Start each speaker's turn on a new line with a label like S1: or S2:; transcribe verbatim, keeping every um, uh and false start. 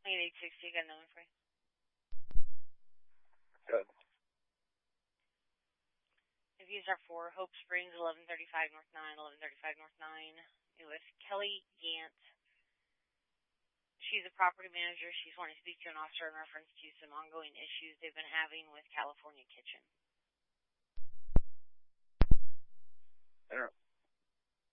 S1: eight eight six, you got another one for you?
S2: Good.
S1: These are for Hope Springs, eleven thirty-five North nine, eleven thirty-five North nine. It was Kelly Gant. She's a property manager. She's wanting to speak to an officer in reference to some ongoing issues they've been having with California Kitchen.
S2: There.